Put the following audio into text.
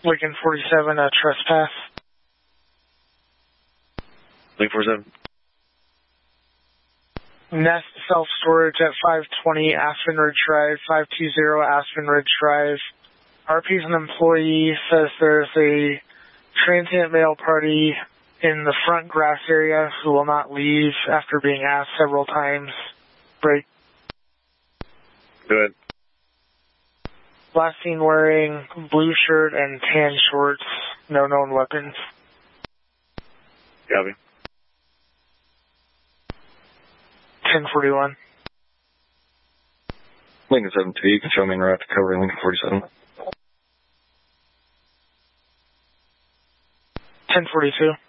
Lincoln 47, trespass. Lincoln 47. Nest self-storage at 520 Aspen Ridge Drive, 520 Aspen Ridge Drive. RP's an employee, says there's a transient male party in the front grass area who will not leave after being asked several times. Break. Go ahead. Last seen wearing blue shirt and tan shorts, no known weapons. Copy. 1041. Lincoln 72, you can show me en route to cover Lincoln 47. 1042.